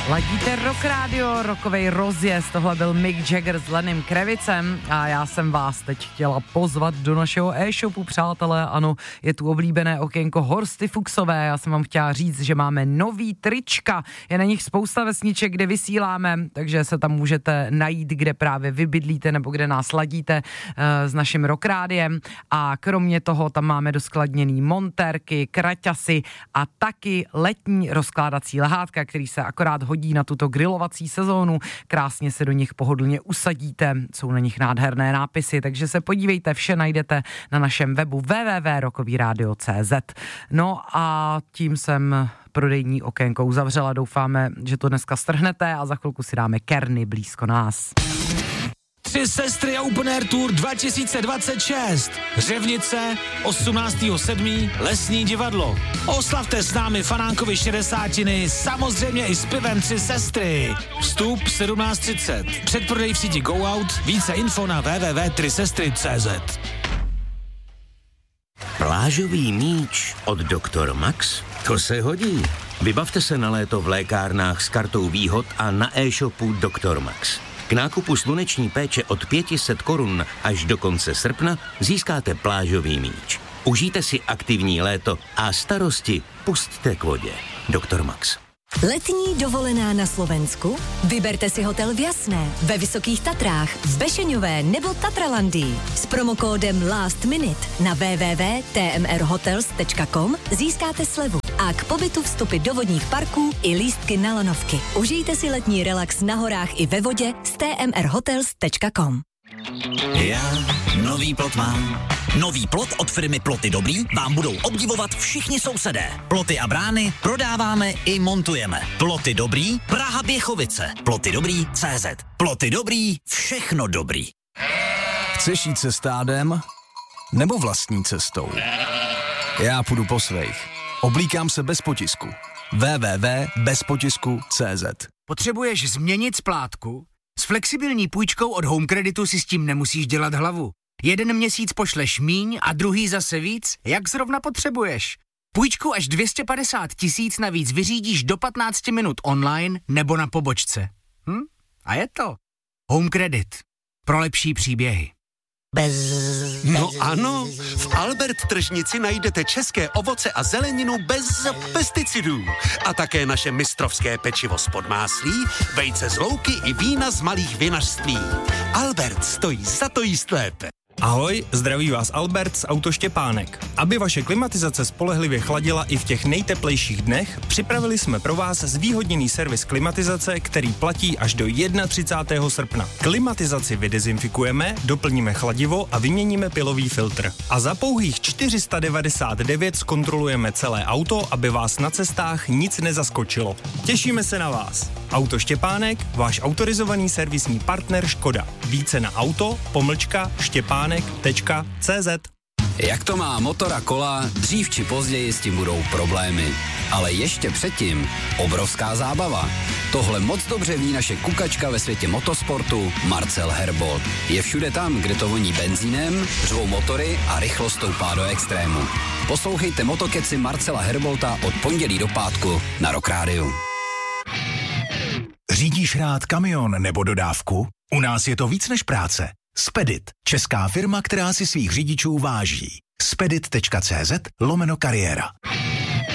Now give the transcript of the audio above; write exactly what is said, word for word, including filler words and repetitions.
Ladíte Rock Radio, rockovej rozjezd, tohle byl Mick Jagger s Lenym Krevicem a já jsem vás teď chtěla pozvat do našeho e-shopu, přátelé, ano, je tu oblíbené okénko Horsty Fuchsové, já jsem vám chtěla říct, že máme nový trička, je na nich spousta vesniček, kde vysíláme, takže se tam můžete najít, kde právě vy bydlíte nebo kde nás ladíte uh, s naším Rock Rádiem a kromě toho tam máme doskladněný montérky, kraťasy a taky letní rozkládací lehátka, který se akorát hodí na tuto grilovací sezónu, krásně se do nich pohodlně usadíte, jsou na nich nádherné nápisy, takže se podívejte, vše najdete na našem webu w w w tečka rockový rádio tečka c z. No a tím jsem prodejní okénko uzavřela, doufáme, že to dneska strhnete a za chvilku si dáme Kerny blízko nás. Tři sestry Open Air Tour dva tisíce dvacet šest. Řevnice, osmnáctého sedmého Lesní divadlo. Oslavte s námi fanánkovi šedesátiny, samozřejmě i s pivem Tři sestry. Vstup sedmnáct třicet. Předprodej v síti Go Out. Více info na w w w tečka tři sestry tečka c z. Plážový míč od doktor Max? To se hodí. Vybavte se na léto v lékárnách s kartou výhod a na e-shopu doktor Max. K nákupu sluneční péče od pět set korun až do konce srpna získáte plážový míč. Užijte si aktivní léto a starosti pusťte k vodě. doktor Max. Letní dovolená na Slovensku? Vyberte si hotel v Jasné, ve Vysokých Tatrách, v Bešeňové nebo Tatralandii. S promokódem Last Minute na w w w tečka t m r hotels tečka com získáte slevu a k pobytu vstupy do vodních parků i lístky na lanovky. Užijte si letní relax na horách i ve vodě s t m r hotels tečka com. Já nový plot mám. Nový plot od firmy Ploty Dobrý vám budou obdivovat všichni sousedé. Ploty a brány prodáváme i montujeme. Ploty Dobrý, Praha Běchovice. Ploty Dobrý tečka c z. Ploty Dobrý, všechno dobrý. Chceš jít se stádem? Nebo vlastní cestou? Já půjdu po svých. Oblíkám se bez potisku. w w w tečka bez potisku tečka c z. Potřebuješ změnit splátku? S flexibilní půjčkou od Home Creditu si s tím nemusíš dělat hlavu. Jeden měsíc pošleš míň a druhý zase víc, jak zrovna potřebuješ. Půjčku až dvě stě padesát tisíc navíc vyřídíš do patnáct minut online nebo na pobočce. Hm? A je to. Home Credit. Pro lepší příběhy. Bez... No ano, v Albert tržnici najdete české ovoce a zeleninu bez pesticidů. A také naše mistrovské pečivo z Podmáslí, vejce z louky i vína z malých vinařství. Albert stojí za to jíst lépe. Ahoj, zdraví vás Albert z Auto Štěpánek. Aby vaše klimatizace spolehlivě chladila i v těch nejteplejších dnech, připravili jsme pro vás zvýhodněný servis klimatizace, který platí až do třicátého prvního srpna. Klimatizaci vydezinfikujeme, doplníme chladivo a vyměníme pilový filtr. A za pouhých čtyři sta devadesát devět zkontrolujeme celé auto, aby vás na cestách nic nezaskočilo. Těšíme se na vás. Auto Štěpánek, váš autorizovaný servisní partner Škoda. Více na auto, pomlčka, štěpánek tečka c z. Jak to má motor a kola, dřív či později s tím budou problémy. Ale ještě předtím obrovská zábava. Tohle moc dobře ví naše kukačka ve světě motosportu Marcel Herbold. Je všude tam, kde to voní benzínem, řvou motory a rychlost stoupá do extrému. Poslouchejte motokeci Marcela Herbolta od pondělí do pátku na Rock Rádiu. Řídíš rád kamion nebo dodávku? U nás je to víc než práce. Spedit, česká firma, která si svých řidičů váží. spedit tečka c z lomeno kariéra.